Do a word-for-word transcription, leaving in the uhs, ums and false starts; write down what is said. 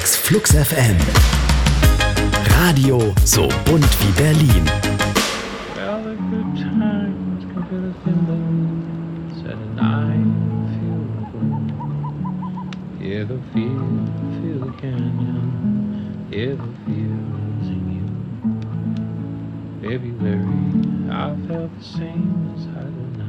sechs Flux F M. Radio so bunt wie Berlin. Well, the good times can feel the thimble, said and I feel the wind. Hear the feel, feel the canyon, hear the feels in you. February, I felt the same as I did